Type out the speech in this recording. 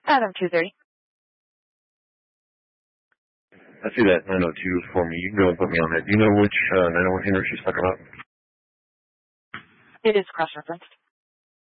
Adam 230. I see that 902 for me. You can go and put me on that. Do you know which 901 Henry she's talking about? It is cross-referenced.